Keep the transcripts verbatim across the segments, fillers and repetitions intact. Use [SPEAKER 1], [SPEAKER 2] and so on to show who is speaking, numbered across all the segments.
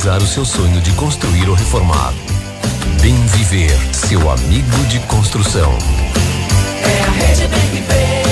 [SPEAKER 1] realizar o seu sonho de construir ou reformar. Bem Viver, seu amigo de construção.
[SPEAKER 2] É a Rede Bem Viver.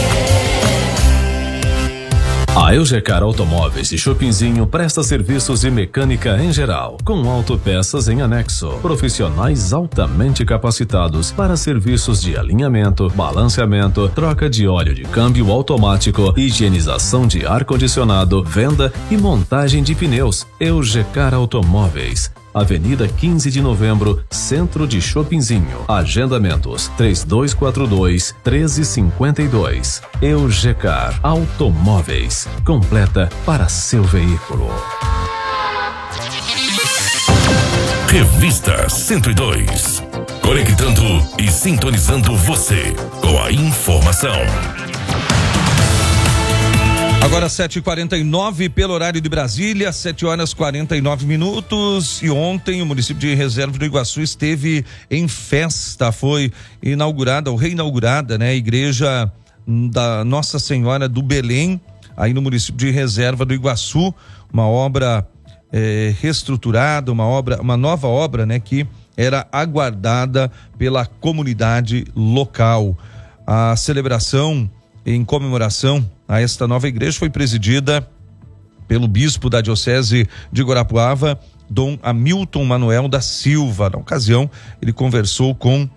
[SPEAKER 3] A Eugecar Automóveis de Chopinzinho presta serviços de mecânica em geral, com autopeças em anexo, profissionais altamente capacitados para serviços de alinhamento, balanceamento, troca de óleo de câmbio automático, higienização de ar-condicionado, venda e montagem de pneus. Eugecar Automóveis, Avenida quinze de Novembro, Centro de Chopinzinho. Agendamentos três dois quatro dois, um três cinco dois. Eugecar Automóveis, completa para seu veículo.
[SPEAKER 4] Revista cento e dois. Conectando e sintonizando você com a informação.
[SPEAKER 5] Agora sete e quarenta e nove pelo horário de Brasília, sete horas e quarenta e nove minutos. E ontem o município de Reserva do Iguaçu esteve em festa. Foi inaugurada, ou reinaugurada, né, a igreja da Nossa Senhora do Belém, aí no município de Reserva do Iguaçu. Uma obra é, reestruturada, uma obra, uma nova obra, né, que era aguardada pela comunidade local. A celebração em comemoração a esta nova igreja foi presidida pelo bispo da Diocese de Guarapuava, Dom Hamilton Manuel da Silva. Na ocasião, ele conversou com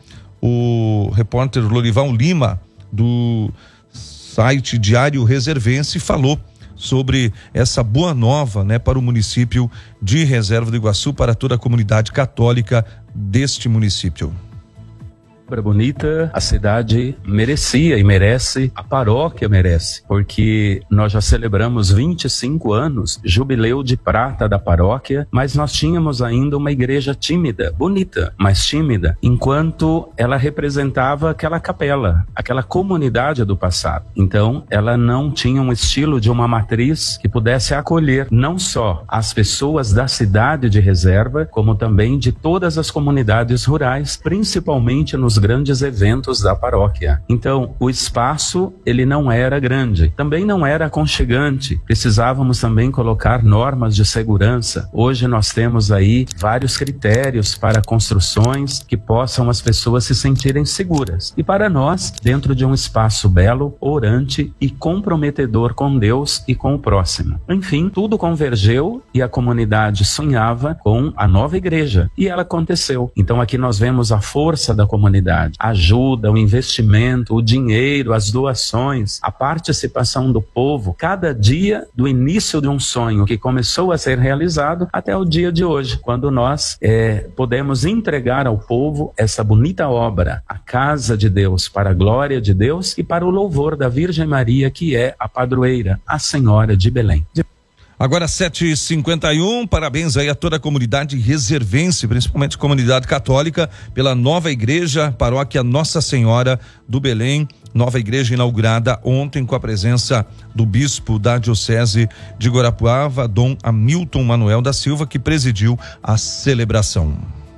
[SPEAKER 5] o repórter Lorival Lima, do site Diário Reservense, e falou sobre essa boa nova, né, para o município de Reserva do Iguaçu, para toda a comunidade católica deste município.
[SPEAKER 6] Obra bonita, a cidade merecia e merece, a paróquia merece, porque nós já celebramos vinte e cinco anos, jubileu de prata da paróquia, mas nós tínhamos ainda uma igreja tímida, bonita, mas tímida, enquanto ela representava aquela capela, aquela comunidade do passado. Então, ela não tinha um estilo de uma matriz que pudesse acolher não só as pessoas da cidade de Reserva, como também de todas as comunidades rurais, principalmente nos grandes eventos da paróquia. Então, o espaço, ele não era grande, também não era aconchegante. Precisávamos também colocar normas de segurança. Hoje nós temos aí vários critérios para construções que possam as pessoas se sentirem seguras. E para nós, dentro de um espaço belo, orante e comprometedor com Deus e com o próximo. Enfim, tudo convergeu e a comunidade sonhava com a nova igreja. E ela aconteceu. Então aqui nós vemos a força da comunidade. A ajuda, o investimento, o dinheiro, as doações, a participação do povo, cada dia do início de um sonho que começou a ser realizado até o dia de hoje, quando nós é, podemos entregar ao povo essa bonita obra, a casa de Deus, para a glória de Deus e para o louvor da Virgem Maria, que é a padroeira, a Senhora de Belém.
[SPEAKER 5] Agora sete e cinquenta e um, parabéns aí a toda a comunidade reservense, principalmente a comunidade católica, pela nova igreja, paróquia Nossa Senhora do Belém, nova igreja inaugurada ontem com a presença do bispo da Diocese de Guarapuava, Dom Hamilton Manuel da Silva, que presidiu a celebração.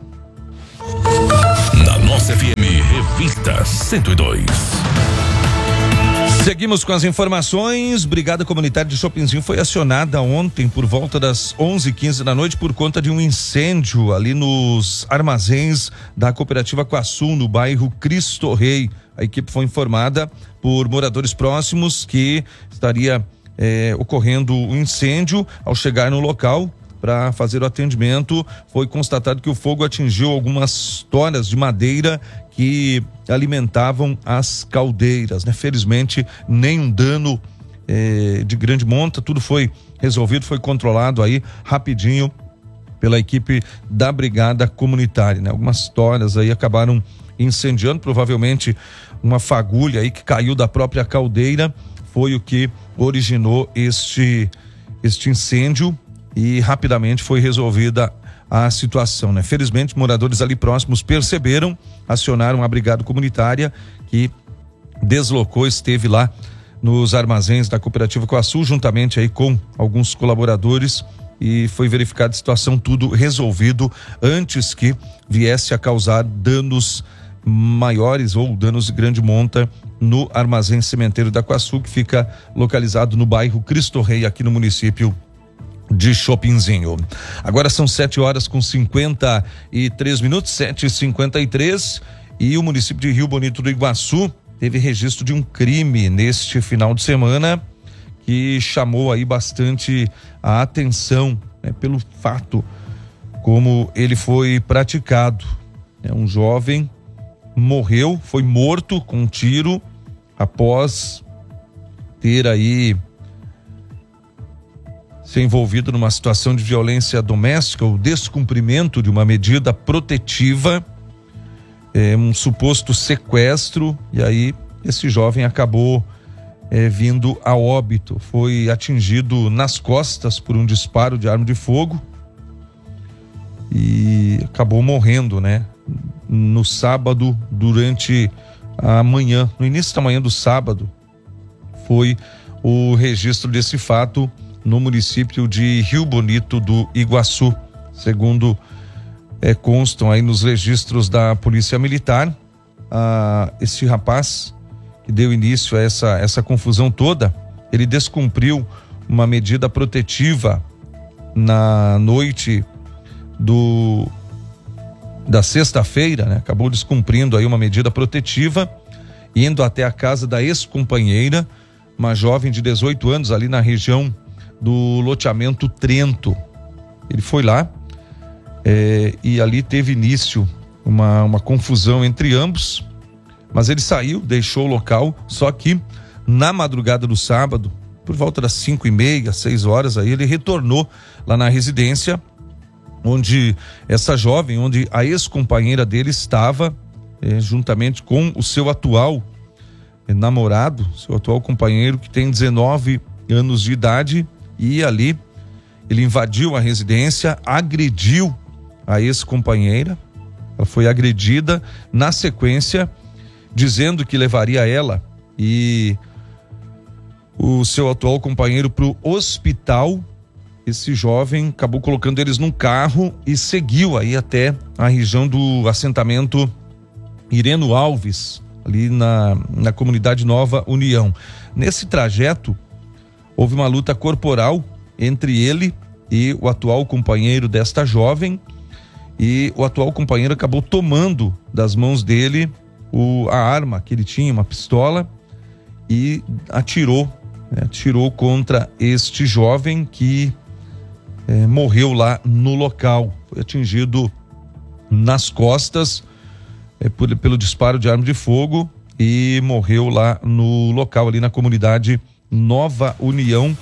[SPEAKER 4] Na nossa F M, Revista cento e dois.
[SPEAKER 5] Seguimos com as informações. Brigada Comunitária de Chopinzinho foi acionada ontem por volta das onze e quinze da noite por conta de um incêndio ali nos armazéns da Cooperativa Quaçu, no bairro Cristo Rei. A equipe foi informada por moradores próximos que estaria eh, ocorrendo um incêndio. Ao chegar no local para fazer o atendimento, foi constatado que o fogo atingiu algumas toras de madeira que alimentavam as caldeiras, né? Felizmente, nenhum dano eh, de grande monta, tudo foi resolvido, foi controlado aí rapidinho pela equipe da Brigada Comunitária, né? Algumas toras aí acabaram incendiando, provavelmente uma fagulha aí que caiu da própria caldeira foi o que originou este, este incêndio e rapidamente foi resolvida a situação, né? Felizmente, moradores ali próximos perceberam, acionaram a Brigada Comunitária que deslocou, esteve lá nos armazéns da Cooperativa Quaçu, juntamente aí com alguns colaboradores, e foi verificada a situação, tudo resolvido antes que viesse a causar danos maiores ou danos de grande monta no armazém cemitério da Quaçu, que fica localizado no bairro Cristo Rei, aqui no município de Chopinzinho. Agora são sete horas com cinquenta e três minutos, sete e cinquenta e três, e o município de Rio Bonito do Iguaçu teve registro de um crime neste final de semana que chamou aí bastante a atenção, né, pelo fato como ele foi praticado. É, um jovem morreu, foi morto com um tiro após ter aí ser envolvido numa situação de violência doméstica ou descumprimento de uma medida protetiva, é, um suposto sequestro, e aí esse jovem acabou é, vindo a óbito. Foi atingido nas costas por um disparo de arma de fogo e acabou morrendo, né? No sábado, durante a manhã, no início da manhã do sábado, foi o registro desse fato no município de Rio Bonito do Iguaçu. Segundo é, constam aí nos registros da Polícia Militar, ah, esse rapaz que deu início a essa, essa confusão toda, ele descumpriu uma medida protetiva na noite do da sexta-feira, né? Acabou descumprindo aí uma medida protetiva, indo até a casa da ex-companheira, uma jovem de dezoito anos ali na região do loteamento Trento. Ele foi lá é, e ali teve início uma, uma confusão entre ambos, mas ele saiu, deixou o local, só que na madrugada do sábado, por volta das cinco e meia, seis horas, aí ele retornou lá na residência onde essa jovem, onde a ex-companheira dele estava, é, juntamente com o seu atual é, namorado, seu atual companheiro, que tem dezenove anos de idade, e ali ele invadiu a residência, agrediu a ex-companheira. Ela foi agredida, na sequência, dizendo que levaria ela e o seu atual companheiro para o hospital. Esse jovem acabou colocando eles num carro e seguiu aí até a região do assentamento Ireno Alves, ali na, na comunidade Nova União. Nesse trajeto, houve uma luta corporal entre ele e o atual companheiro desta jovem, e o atual companheiro acabou tomando das mãos dele o, a arma que ele tinha, uma pistola, e atirou, né, atirou contra este jovem que É, morreu lá no local. Foi atingido nas costas é, por, pelo disparo de arma de fogo e morreu lá no local, ali na comunidade Nova União,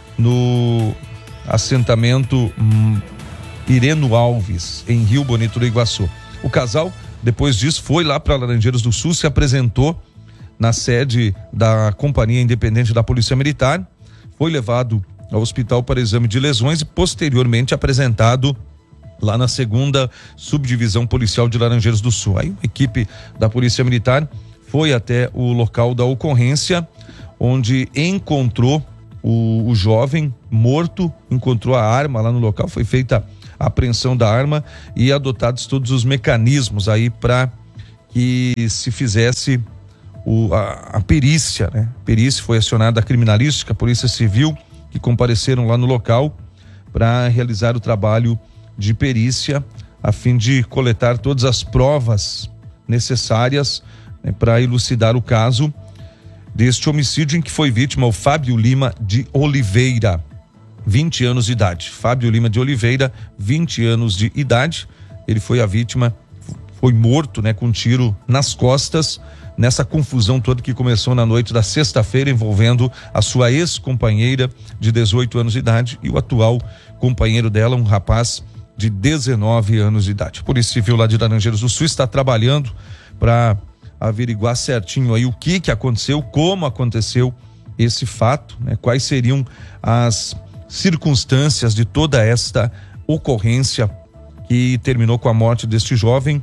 [SPEAKER 5] no assentamento hum, Ireno Alves, em Rio Bonito do Iguaçu. O casal, depois disso, foi lá para Laranjeiras do Sul, se apresentou na sede da Companhia Independente da Polícia Militar, foi levado ao hospital para exame de lesões e posteriormente apresentado lá na segunda subdivisão policial de Laranjeiras do Sul. Aí uma equipe da Polícia Militar foi até o local da ocorrência, onde encontrou o, o jovem morto, encontrou a arma lá no local, foi feita a apreensão da arma e adotados todos os mecanismos aí para que se fizesse o, a, a perícia, né? A perícia foi acionada a criminalística, a Polícia Civil, que compareceram lá no local para realizar o trabalho de perícia, a fim de coletar todas as provas necessárias, né, para elucidar o caso deste homicídio em que foi vítima o Fábio Lima de Oliveira, vinte anos de idade. Fábio Lima de Oliveira, vinte anos de idade. Ele foi a vítima, foi morto, né, com um tiro nas costas, nessa confusão toda que começou na noite da sexta-feira, envolvendo a sua ex-companheira de dezoito anos de idade e o atual companheiro dela, um rapaz de dezenove anos de idade. A Polícia Civil lá de Laranjeiras do Sul está trabalhando para averiguar certinho aí o que que aconteceu, como aconteceu esse fato, né? Quais seriam as circunstâncias de toda esta ocorrência que terminou com a morte deste jovem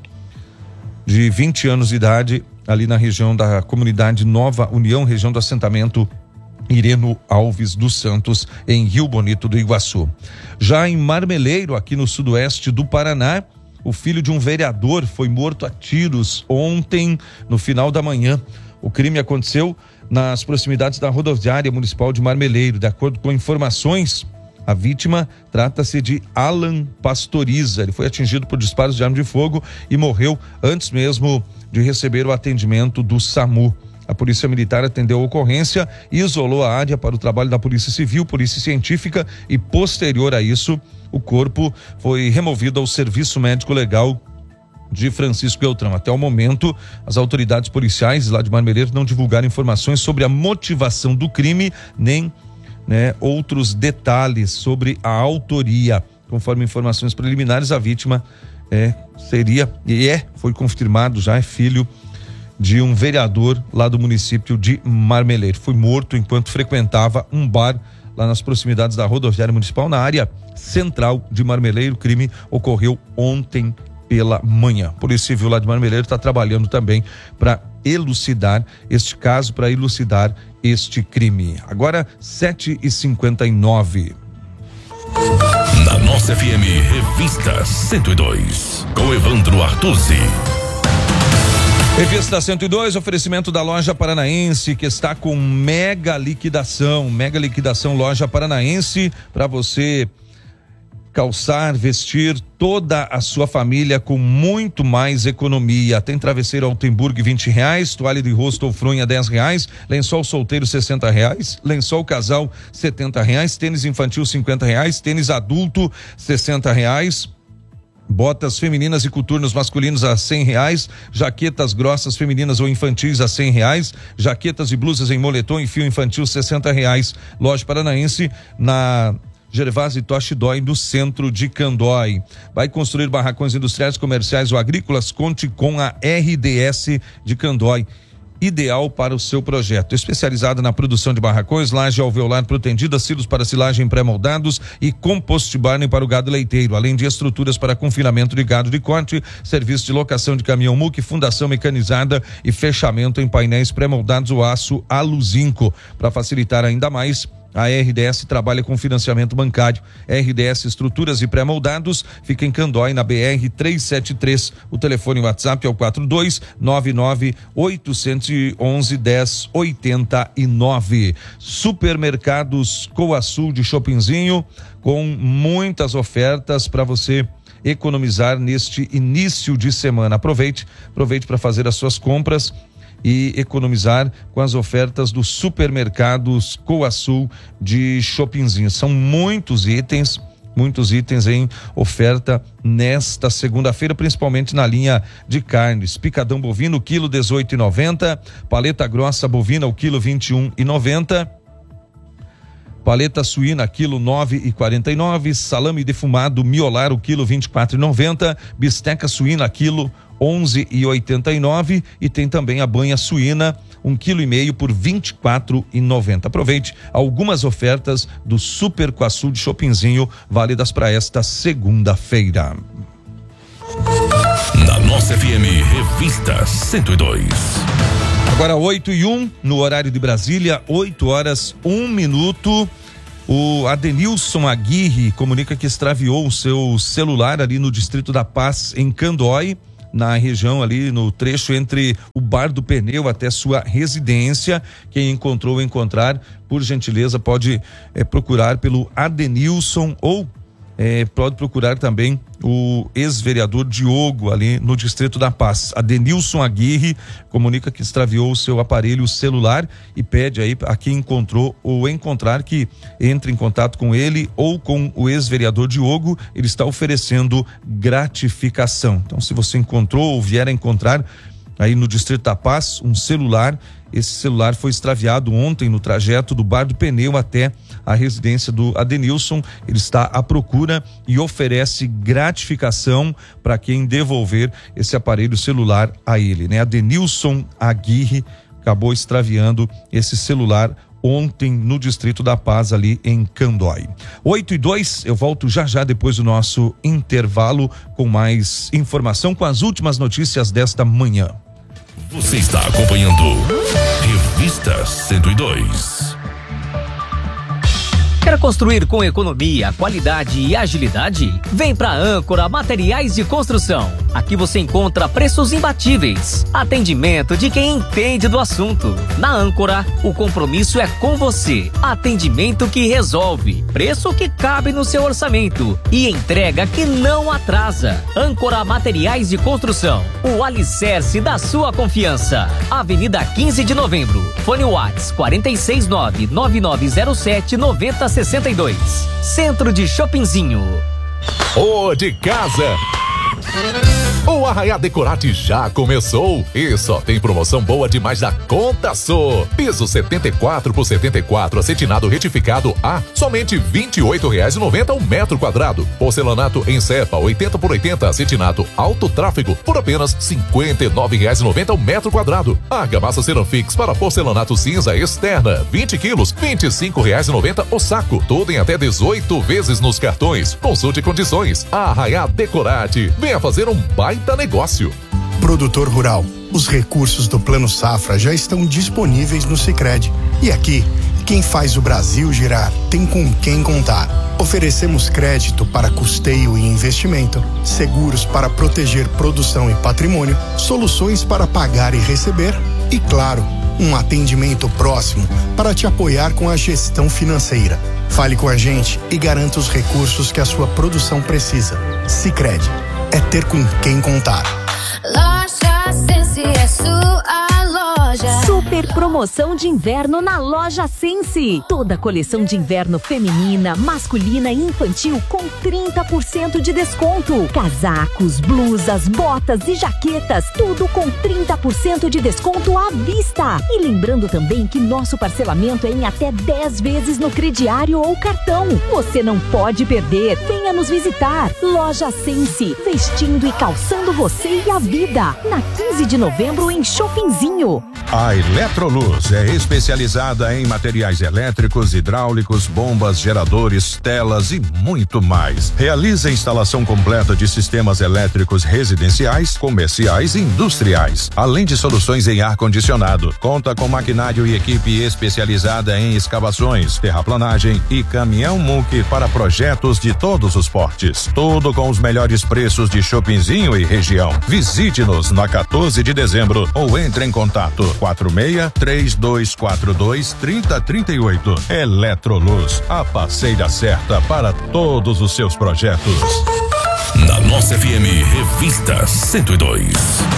[SPEAKER 5] de vinte anos de idade, ali na região da comunidade Nova União, região do assentamento Ireno Alves dos Santos, em Rio Bonito do Iguaçu. Já em Marmeleiro, aqui no sudoeste do Paraná, o filho de um vereador foi morto a tiros ontem, no final da manhã. O crime aconteceu nas proximidades da rodoviária municipal de Marmeleiro. De acordo com informações, A vítima trata-se de Alan Pastoriza. Ele foi atingido por disparos de arma de fogo e morreu antes mesmo de receber o atendimento do SAMU. A Polícia Militar atendeu a ocorrência e isolou a área para o trabalho da Polícia Civil, Polícia Científica e, posterior a isso, o corpo foi removido ao Serviço Médico Legal de Francisco Beltrão. Até o momento, as autoridades policiais lá de Marmeleiro não divulgaram informações sobre a motivação do crime, nem né, outros detalhes sobre a autoria. Conforme informações preliminares, a vítima é, seria, e é, foi confirmado já, é filho de um vereador lá do município de Marmeleiro. Foi morto enquanto frequentava um bar lá nas proximidades da rodoviária municipal, na área central de Marmeleiro. O crime ocorreu ontem pela manhã. A Polícia Civil lá de Marmeleiro está trabalhando também para elucidar este caso, para elucidar este crime. Agora, sete e cinquenta e nove.
[SPEAKER 4] Na nossa F M, Revista cento e dois, com Evandro Artuzzi.
[SPEAKER 5] Revista cento e dois, oferecimento da Loja Paranaense, que está com mega liquidação, mega liquidação Loja Paranaense, para você calçar, vestir toda a sua família com muito mais economia. Tem travesseiro Altenburg vinte reais, toalha de rosto ou fronha dez reais, lençol solteiro sessenta reais, lençol casal setenta reais, tênis infantil cinquenta reais, tênis adulto sessenta reais. Botas femininas e coturnos masculinos a cem reais, jaquetas grossas femininas ou infantis a cem reais, jaquetas e blusas em moletom e fio infantil sessenta reais. Loja Paranaense na Gervásio Toshidói, no centro de Candói. Vai construir barracões industriais, comerciais ou agrícolas? Conte com a R D S de Candói. Ideal para o seu projeto. Especializada na produção de barracões, laje alveolar protendida, silos para silagem pré-moldados e compost barney para o gado leiteiro, além de estruturas para confinamento de gado de corte, serviço de locação de caminhão muque, fundação mecanizada e fechamento em painéis pré-moldados ou aço aluzinco. Para facilitar ainda mais, a R D S trabalha com financiamento bancário. R D S Estruturas e Pré-Moldados fica em Candói, na B R trezentos e setenta e três. O telefone e WhatsApp é o quatro dois nove nove oito um um um zero oito nove. Supermercados Coasul de Chopinzinho, com muitas ofertas para você economizar neste início de semana. Aproveite, aproveite para fazer as suas compras e economizar com as ofertas dos supermercados Coasul de Chopinzinho. São muitos itens, muitos itens em oferta nesta segunda-feira, principalmente na linha de carnes. Picadão bovino, quilo dezoito e noventa, paleta grossa bovina, o quilo vinte e um e noventa. Paleta suína, quilo nove e quarenta e nove, salame defumado miolar, o quilo vinte e quatro e noventa, bisteca suína, quilo onze e oitenta e nove, e tem também a banha suína, um quilo e meio por vinte e quatro e noventa. Aproveite algumas ofertas do Super Coasul de Chopinzinho, válidas para esta segunda-feira.
[SPEAKER 4] Na nossa F M, Revista cento e dois.
[SPEAKER 5] Agora oito e um, no horário de Brasília, oito horas, um minuto. O Adenilson Aguirre comunica que extraviou o seu celular ali no Distrito da Paz, em Candói, na região ali, no trecho entre o Bar do Pneu até sua residência. Quem encontrou ou encontrar, por gentileza, pode é, procurar pelo Adenilson ou é, pode procurar também o ex-vereador Diogo ali no Distrito da Paz. Adenilson Aguirre comunica que extraviou o seu aparelho celular e pede aí a quem encontrou ou encontrar que entre em contato com ele ou com o ex-vereador Diogo. Ele está oferecendo gratificação. Então, se você encontrou ou vier a encontrar aí no Distrito da Paz um celular, esse celular foi extraviado ontem no trajeto do Bar do Pneu até a residência do Adenilson. Ele está à procura e oferece gratificação para quem devolver esse aparelho celular a ele, né? Adenilson Aguirre acabou extraviando esse celular ontem no Distrito da Paz, ali em Candói. oito e dois, eu volto já já depois do nosso intervalo com mais informação, com as últimas notícias desta manhã.
[SPEAKER 4] Você está acompanhando Revista cento e dois.
[SPEAKER 7] Quer construir com economia, qualidade e agilidade? Vem pra Âncora Materiais de Construção. Aqui você encontra preços imbatíveis, atendimento de quem entende do assunto. Na Âncora, o compromisso é com você. Atendimento que resolve, preço que cabe no seu orçamento e entrega que não atrasa. Âncora Materiais de Construção, o alicerce da sua confiança. Avenida quinze de novembro. Fone Whats quatro seis nove, nove nove zero sete, nove zero seis dois. Centro de Shoppingzinho.
[SPEAKER 8] Ô, de casa! O Arraiá Decorate já começou e só tem promoção boa demais da conta só. Piso setenta e quatro por setenta e quatro acetinado retificado A, somente vinte e oito reais e noventa centavos um metro quadrado. Porcelanato em cepa oitenta por oitenta acetinado alto tráfego por apenas cinquenta e nove reais e noventa centavos um metro quadrado. Argamassa Ceramfix para porcelanato cinza externa vinte quilos, vinte e cinco reais e noventa centavos o saco. Tudo em até dezoito vezes nos cartões. Consulte condições. Arraiá Decorate. Venha fazer um baita negócio.
[SPEAKER 9] Produtor rural, os recursos do Plano Safra já estão disponíveis no Sicredi. E aqui, quem faz o Brasil girar tem com quem contar. Oferecemos crédito para custeio e investimento, seguros para proteger produção e patrimônio, soluções para pagar e receber e, claro, um atendimento próximo para te apoiar com a gestão financeira. Fale com a gente e garanta os recursos que a sua produção precisa. Sicredi, é ter com quem contar.
[SPEAKER 10] Loja Sense é sua loja.
[SPEAKER 11] Super promoção de inverno na Loja Sense. Toda a coleção de inverno feminina, masculina e infantil com trinta por cento de desconto. Casacos, blusas, botas e jaquetas, tudo com trinta por cento de desconto à vista. E lembrando também que nosso parcelamento é em até dez vezes no crediário ou cartão. Você não pode perder. Venha nos visitar. Loja Sense, vestindo e calçando você e a vida. Na quinze de novembro em Shoppingzinho.
[SPEAKER 12] A Eletroluz é especializada em materiais elétricos, hidráulicos, bombas, geradores, telas e muito mais. Realiza a instalação completa de sistemas elétricos residenciais, comerciais e industriais, além de soluções em ar-condicionado. Conta com maquinário e equipe especializada em escavações, terraplanagem e caminhão-muque para projetos de todos os portes. Tudo com os melhores preços de Shoppingzinho e região. Visite-nos na quatorze de dezembro ou entre em contato quatro seis, três dois quatro dois, três zero três oito. Eletroluz, a parceira certa para todos os seus projetos.
[SPEAKER 4] Na nossa F M, Revista cento e dois.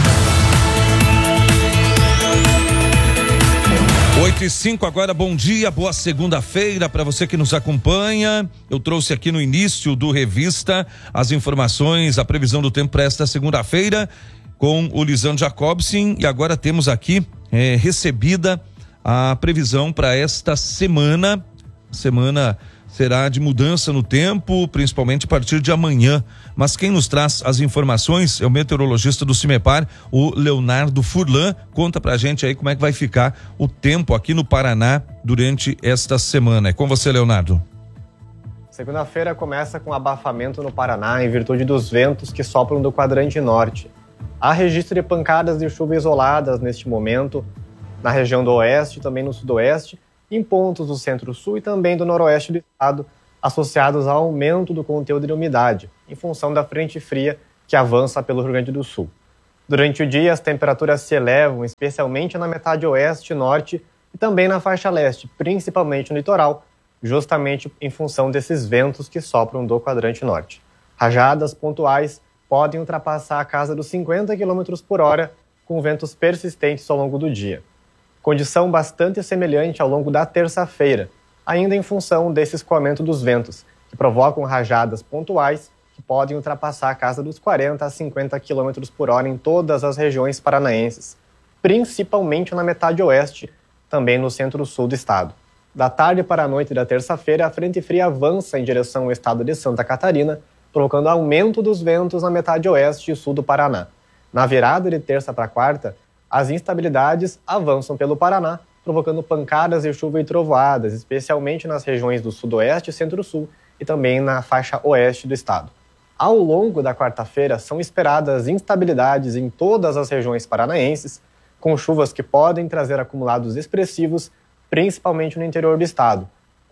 [SPEAKER 5] oito e cinco agora, bom dia, boa segunda-feira para você que nos acompanha. Eu trouxe aqui no início do Revista as informações, a previsão do tempo para esta segunda-feira com o Lisandro Jacobsen, e agora temos aqui é, recebida a previsão para esta semana. Semana será de mudança no tempo, principalmente a partir de amanhã. Mas quem nos traz as informações é o meteorologista do CIMEPAR, o Leonardo Furlan. Conta pra gente aí como é que vai ficar o tempo aqui no Paraná durante esta semana. É com você, Leonardo.
[SPEAKER 13] Segunda-feira começa com abafamento no Paraná em virtude dos ventos que sopram do quadrante norte. Há registro de pancadas de chuva isoladas neste momento na região do oeste, também no sudoeste, em pontos do centro-sul e também do noroeste do estado, associados ao aumento do conteúdo de umidade, em função da frente fria que avança pelo Rio Grande do Sul. Durante o dia, as temperaturas se elevam, especialmente na metade oeste e norte e também na faixa leste, principalmente no litoral, justamente em função desses ventos que sopram do quadrante norte. Rajadas pontuais podem ultrapassar a casa dos cinquenta quilômetros por hora, com ventos persistentes ao longo do dia. Condição bastante semelhante ao longo da terça-feira, ainda em função desse escoamento dos ventos, que provocam rajadas pontuais que podem ultrapassar a casa dos quarenta a cinquenta quilômetros por hora em todas as regiões paranaenses, principalmente na metade oeste, também no centro-sul do estado. Da tarde para a noite da terça-feira, a frente fria avança em direção ao estado de Santa Catarina, provocando aumento dos ventos na metade oeste e sul do Paraná. Na virada de terça para quarta, as instabilidades avançam pelo Paraná, provocando pancadas de chuva e trovoadas, especialmente nas regiões do sudoeste e centro-sul e também na faixa oeste do estado. Ao longo da quarta-feira, são esperadas instabilidades em todas as regiões paranaenses, com chuvas que podem trazer acumulados expressivos, principalmente no interior do estado,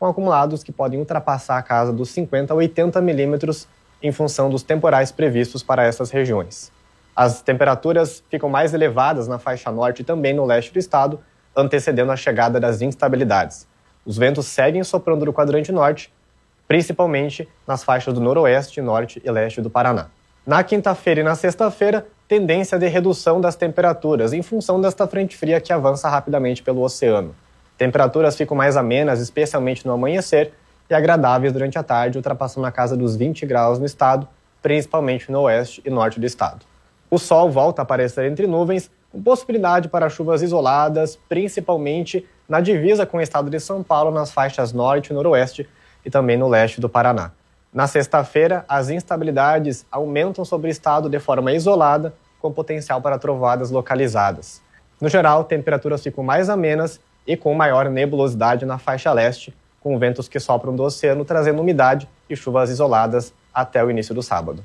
[SPEAKER 13] com acumulados que podem ultrapassar a casa dos cinquenta a oitenta milímetros em função dos temporais previstos para essas regiões. As temperaturas ficam mais elevadas na faixa norte e também no leste do estado, antecedendo a chegada das instabilidades. Os ventos seguem soprando do quadrante norte, principalmente nas faixas do noroeste, norte e leste do Paraná. Na quinta-feira e na sexta-feira, tendência de redução das temperaturas em função desta frente fria que avança rapidamente pelo oceano. Temperaturas ficam mais amenas, especialmente no amanhecer, e agradáveis durante a tarde, ultrapassando a casa dos vinte graus no estado, principalmente no oeste e norte do estado. O sol volta a aparecer entre nuvens, com possibilidade para chuvas isoladas, principalmente na divisa com o estado de São Paulo, nas faixas norte e noroeste, e também no leste do Paraná. Na sexta-feira, as instabilidades aumentam sobre o estado de forma isolada, com potencial para trovoadas localizadas. No geral, temperaturas ficam mais amenas e com maior nebulosidade na faixa leste, com ventos que sopram do oceano, trazendo umidade e chuvas isoladas até o início do sábado.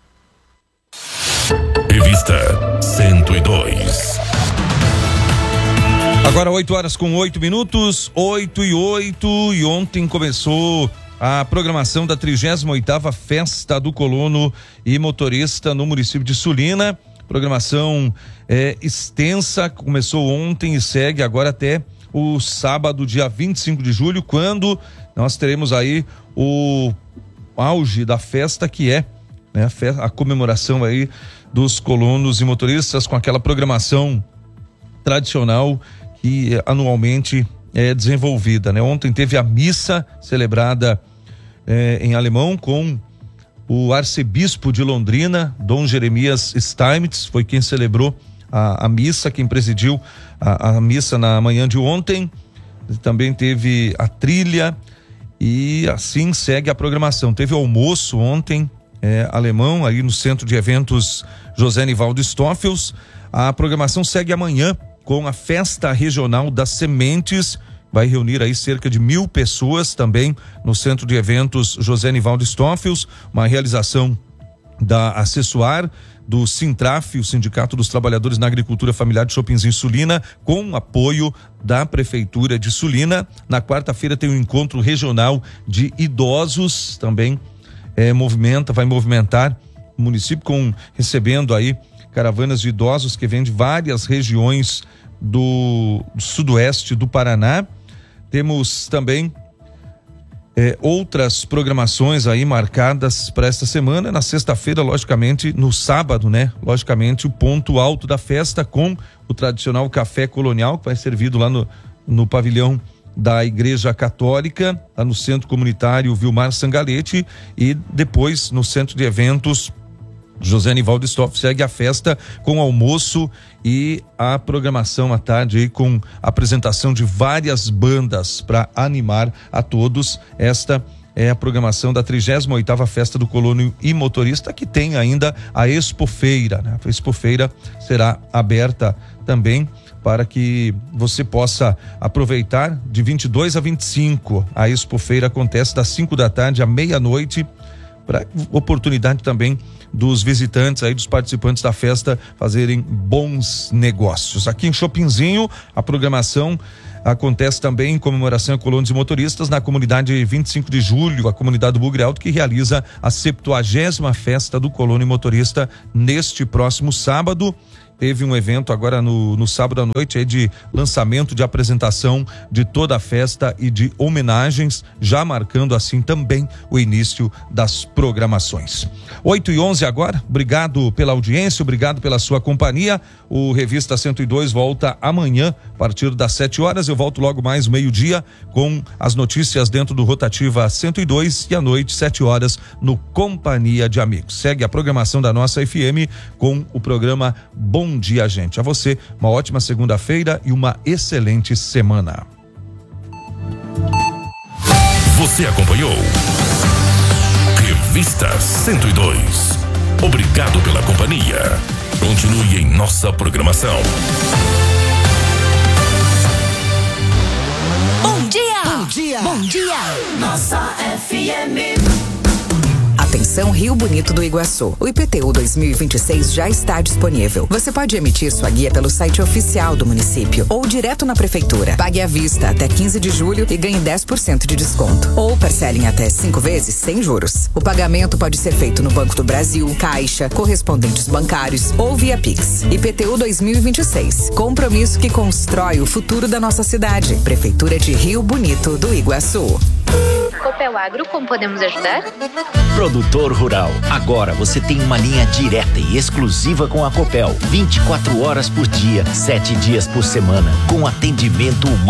[SPEAKER 4] Revista cento e dois.
[SPEAKER 5] Agora oito horas com oito minutos, oito e oito, e ontem começou a programação da trigésima oitava Festa do Colono e Motorista no município de Sulina. Programação é, extensa, começou ontem e segue agora até o sábado, dia vinte e cinco de julho, quando nós teremos aí o auge da festa, que é, né, a, festa, a comemoração aí dos colonos e motoristas, com aquela programação tradicional que anualmente é desenvolvida, né? Ontem teve a missa celebrada é, em alemão com o arcebispo de Londrina, Dom Jeremias Steinmetz, foi quem celebrou a, a missa, quem presidiu a, a missa na manhã de ontem. Também teve a trilha e assim segue a programação. Teve almoço ontem, é, alemão, aí no Centro de Eventos José Nivaldo Stoffels. A programação segue amanhã com a Festa Regional das Sementes, vai reunir aí cerca de mil pessoas também no Centro de Eventos José Nivaldo Stoffels, uma realização da Acessoar, do Sintraf, o Sindicato dos Trabalhadores na Agricultura Familiar de Chopinzinho Sulina, com apoio da Prefeitura de Sulina. Na quarta-feira tem um encontro regional de idosos, também é, movimenta, vai movimentar o município, com recebendo aí caravanas de idosos que vêm de várias regiões do, do sudoeste do Paraná. Temos também é, outras programações aí marcadas para esta semana. Na sexta-feira, logicamente, no sábado, né? Logicamente, o ponto alto da festa, com o tradicional café colonial, que vai ser servido lá no, no pavilhão da Igreja Católica, lá no Centro Comunitário Vilmar Sangalete, e depois no Centro de Eventos José Nivaldo Stoff segue a festa com almoço e a programação à tarde aí, com apresentação de várias bandas para animar a todos. Esta é a programação da trigésima oitava Festa do Colono e Motorista, que tem ainda a Expofeira, né? A Expofeira será aberta também para que você possa aproveitar de vinte e dois a vinte e cinco. A Expofeira acontece das cinco da tarde à meia-noite, para oportunidade também dos visitantes aí, dos participantes da festa, fazerem bons negócios. Aqui em Chopinzinho, a programação acontece também em comemoração a colonos e motoristas na comunidade vinte e cinco de julho, a comunidade do Bugre Alto, que realiza a septuagésima Festa do Colono e Motorista neste próximo sábado. Teve um evento agora no, no sábado à noite aí de lançamento, de apresentação de toda a festa e de homenagens, já marcando assim também o início das programações. oito e onze agora, obrigado pela audiência, obrigado pela sua companhia. O Revista cento e dois volta amanhã, a partir das sete horas. Eu volto logo mais meio-dia com as notícias dentro do Rotativa cento e dois, e à noite, sete horas, no Companhia de Amigos. Segue a programação da nossa F M com o programa Bom Dia, gente. A você, uma ótima segunda-feira e uma excelente semana.
[SPEAKER 4] Você acompanhou Revista cento e dois. Obrigado pela companhia. Continue em nossa programação.
[SPEAKER 2] Bom dia! Bom dia! Bom dia! Nossa F M.
[SPEAKER 14] Atenção Rio Bonito do Iguaçu. O I P T U dois mil e vinte e seis já está disponível. Você pode emitir sua guia pelo site oficial do município ou direto na prefeitura. Pague à vista até quinze de julho e ganhe dez por cento de desconto. Ou parcele em até cinco vezes sem juros. O pagamento pode ser feito no Banco do Brasil, Caixa, correspondentes bancários ou via Pix. I P T U dois mil e vinte e seis. Compromisso que constrói o futuro da nossa cidade. Prefeitura de Rio Bonito do Iguaçu.
[SPEAKER 15] Copel Agro, como podemos ajudar?
[SPEAKER 16] Produtor rural, agora você tem uma linha direta e exclusiva com a Copel. vinte e quatro horas por dia, sete dias por semana, com atendimento humano